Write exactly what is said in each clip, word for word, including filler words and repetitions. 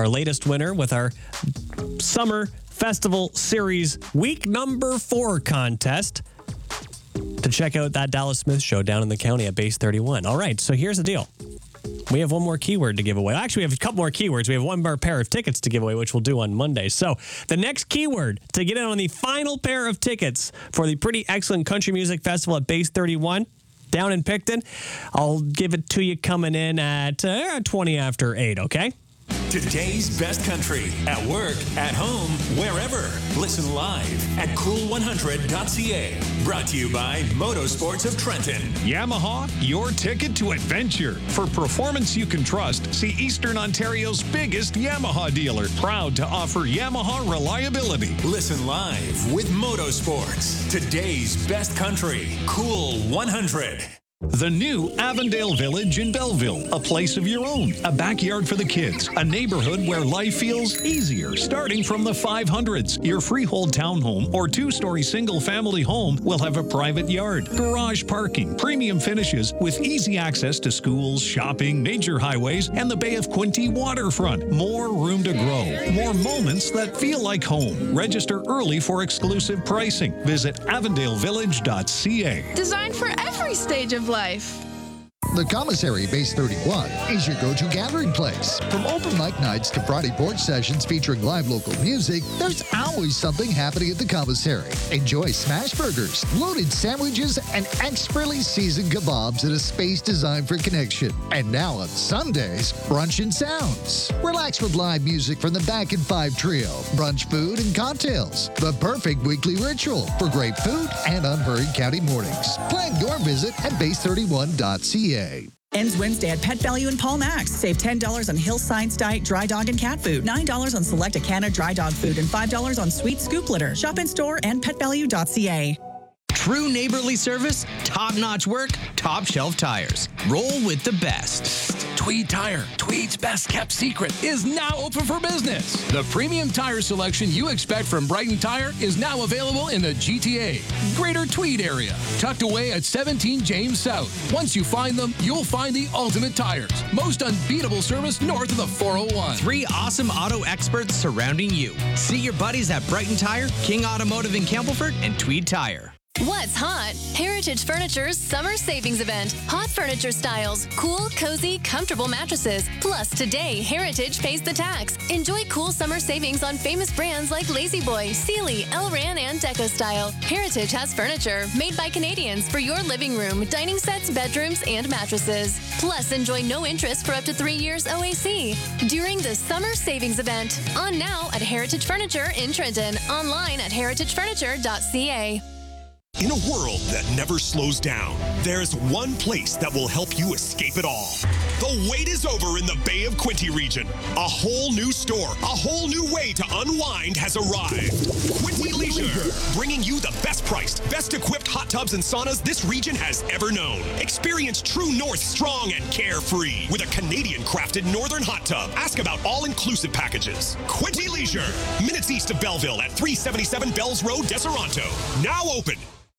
our latest winner with our Summer Festival Series week number four contest to check out that Dallas Smith show down in the county at Base thirty-one. All right, so here's the deal. We have one more keyword to give away. Actually, we have a couple more keywords. We have one more pair of tickets to give away, which we'll do on Monday. So the next keyword to get in on the final pair of tickets for the Pretty Excellent Country Music Festival at Base thirty-one down in Picton, I'll give it to you coming in at uh, twenty after eight, okay? Today's best country, at work, at home, wherever. Listen live at cool one hundred dot c a. Brought to you by Motorsports of Trenton. Yamaha, your ticket to adventure. For performance you can trust, see Eastern Ontario's biggest Yamaha dealer. Proud to offer Yamaha reliability. Listen live with Motorsports. Today's best country, Cool one hundred. The new Avondale Village in Belleville, a place of your own, a backyard for the kids, a neighborhood where life feels easier, starting from the five hundreds. Your freehold townhome or two-story single-family home will have a private yard, garage parking, premium finishes with easy access to schools, shopping, major highways, and the Bay of Quinte waterfront. More room to grow, more moments that feel like home. Register early for exclusive pricing. Visit avondale village dot c a. Designed for every stage of life. The Commissary Base thirty-one is your go-to gathering place. From open mic nights to Friday porch sessions featuring live local music, there's always something happening at the Commissary. Enjoy smash burgers, loaded sandwiches, and expertly seasoned kebabs in a space designed for connection. And now on Sundays, brunch and sounds. Relax with live music from the Back in Five Trio, brunch food and cocktails. The perfect weekly ritual for great food and unhurried county mornings. Plan your visit at base thirty-one dot c a. Ends Wednesday at Pet Value in Paul Max. Save ten dollars on Hill Science Diet dry dog and cat food, nine dollars on select Acana dry dog food, and five dollars on sweet scoop litter. Shop in store and pet value dot c a. True neighborly service, top-notch work, top-shelf tires. Roll with the best. Tweed Tire, Tweed's best-kept secret, is now open for business. The premium tire selection you expect from Brighton Tire is now available in the G T A, Greater Tweed area, tucked away at seventeen James South. Once you find them, you'll find the ultimate tires. Most unbeatable service north of the four oh one. Three awesome auto experts surrounding you. See your buddies at Brighton Tire, King Automotive in Campbellford, and Tweed Tire. What's hot? Heritage Furniture's summer savings event. Hot furniture styles, cool, cozy, comfortable mattresses. Plus, today, Heritage pays the tax. Enjoy cool summer savings on famous brands like La-Z-Boy, Sealy, Elran, and Deco Style. Heritage has furniture made by Canadians for your living room, dining sets, bedrooms, and mattresses. Plus, enjoy no interest for up to three years O A C during the summer savings event. On now at Heritage Furniture in Trenton. Online at heritage furniture dot c a. In a world that never slows down, there's one place that will help you escape it all. The wait is over in the Bay of Quinte region. A whole new store, a whole new way to unwind has arrived. Quinte Leisure, bringing you the best priced, best equipped hot tubs and saunas this region has ever known. Experience True North strong and carefree with a Canadian crafted Northern hot tub. Ask about all-inclusive packages. Quinte Leisure, minutes east of Belleville at three seventy-seven Bells Road, Deseronto. Now open.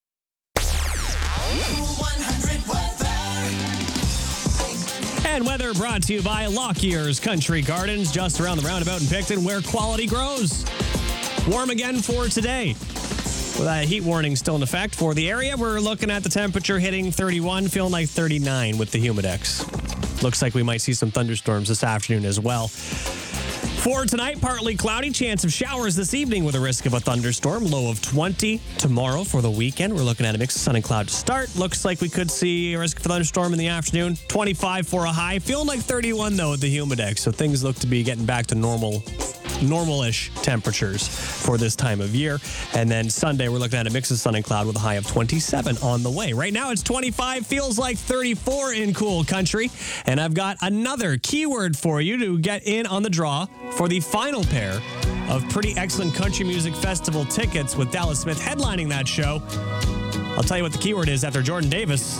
And weather brought to you by Lockyer's Country Gardens, just around the roundabout in Picton, where quality grows. Warm again for today. With a heat warning still in effect for the area, we're looking at the temperature hitting thirty-one, feeling like thirty-nine with the Humidex. Looks like we might see some thunderstorms this afternoon as well. For tonight, partly cloudy, chance of showers this evening with a risk of a thunderstorm. Low of twenty tomorrow for the weekend. We're looking at a mix of sun and cloud to start. Looks like we could see a risk of a thunderstorm in the afternoon. twenty-five for a high. Feeling like thirty-one, though, with the Humidex. So things look to be getting back to normal, normal-ish temperatures for this time of year. And then Sunday, we're looking at a mix of sun and cloud with a high of twenty-seven on the way. Right now, it's twenty-five. Feels like thirty-four in cool country. And I've got another keyword for you to get in on the draw for the final pair of Pretty Excellent Country Music Festival tickets with Dallas Smith headlining that show. I'll tell you what the keyword is after Jordan Davis.